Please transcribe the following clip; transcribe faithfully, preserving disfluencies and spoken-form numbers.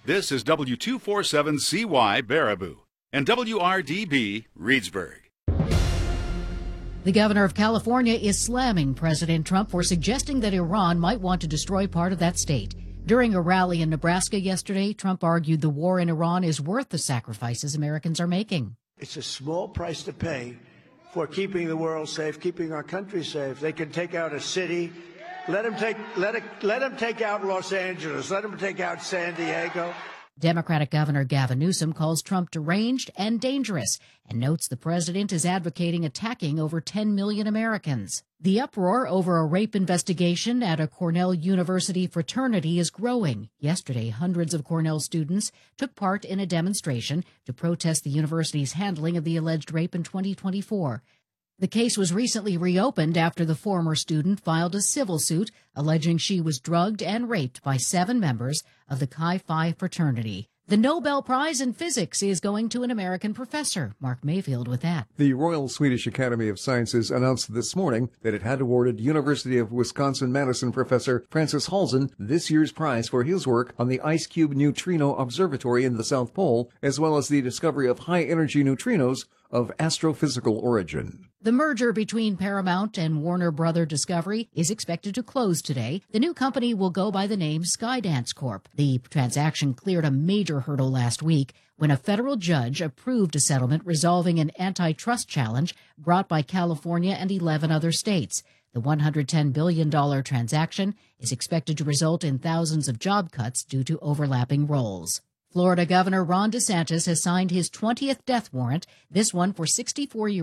This is W two forty-seven C Y Baraboo and W R D B Reedsburg. The governor of California is slamming President Trump for suggesting that Iran might want to destroy part of that state. During a rally in Nebraska yesterday, Trump argued the war in Iran is worth the sacrifices Americans are making. It's a small price to pay for keeping the world safe, keeping our country safe. They can take out a city. Let them take, let it, let them take out Los Angeles. Let them take out San Diego. Democratic Governor Gavin Newsom calls Trump deranged and dangerous and notes the president is advocating attacking over ten million Americans. The uproar over a rape investigation at a Cornell University fraternity is growing. Yesterday, hundreds of Cornell students took part in a demonstration to protest the university's handling of the alleged rape in twenty twenty-four. The case was recently reopened after the former student filed a civil suit alleging she was drugged and raped by seven members of the Chi Phi fraternity. The Nobel Prize in Physics is going to an American professor. Mark Mayfield with that. The Royal Swedish Academy of Sciences announced this morning that it had awarded University of Wisconsin-Madison professor Francis Halzen this year's prize for his work on the IceCube Neutrino Observatory in the South Pole, as well as the discovery of high-energy neutrinos of astrophysical origin. The merger between Paramount and Warner Brother Discovery is expected to close today. The new company will go by the name Skydance Corp. The transaction cleared a major hurdle last week when a federal judge approved a settlement resolving an antitrust challenge brought by California and eleven other states. The one hundred ten billion dollars transaction is expected to result in thousands of job cuts due to overlapping roles. Florida Governor Ron DeSantis has signed his twentieth death warrant, this one for sixty-four-year-old